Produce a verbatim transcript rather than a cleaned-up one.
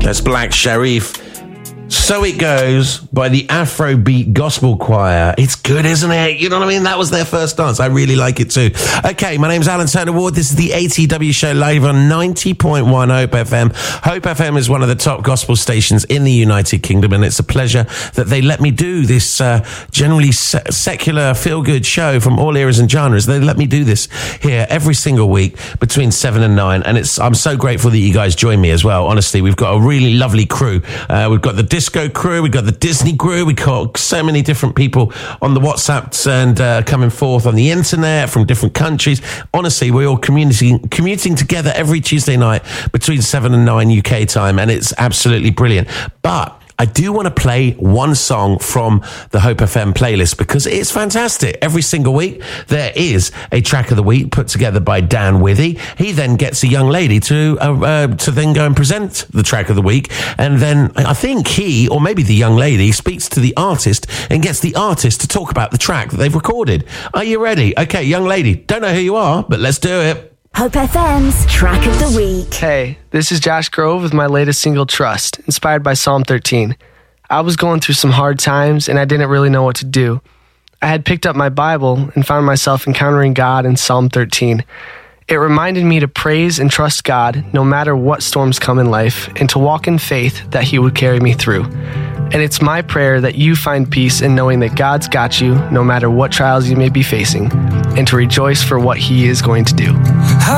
That's Black Sharif. So It Goes by the Afrobeat Gospel Choir. It's good, isn't it? You know what I mean? That was their first dance. I really like it too. Okay, my name's Alan Turner Ward. This is the A T W Show live on ninety point one Hope F M. Hope F M is one of the top gospel stations in the United Kingdom, and it's a pleasure that they let me do this uh, generally se- secular, feel-good show from all eras and genres. They let me do this here every single week between seven and nine, and it's I'm so grateful that you guys join me as well. Honestly, we've got a really lovely crew. Uh, we've got the disco crew, we got the Disney crew, we got so many different people on the WhatsApps and uh, coming forth on the internet from different countries. Honestly, we're all commuting, commuting together every Tuesday night between seven and nine U K time, and it's absolutely brilliant. But I do want to play one song from the Hope F M playlist because it's fantastic. Every single week, there is a track of the week put together by Dan Withy. He then gets a young lady to uh, uh, to then go and present the track of the week. And then I think he, or maybe the young lady, speaks to the artist and gets the artist to talk about the track that they've recorded. Are you ready? Okay, young lady, don't know who you are, but let's do it. Hope F M's Track of the Week. Hey, this is Josh Grove with my latest single, Trust, inspired by Psalm thirteen. I was going through some hard times and I didn't really know what to do. I had picked up my Bible and found myself encountering God in Psalm thirteen. It reminded me to praise and trust God no matter what storms come in life and to walk in faith that He would carry me through. And it's my prayer that you find peace in knowing that God's got you no matter what trials you may be facing and to rejoice for what He is going to do.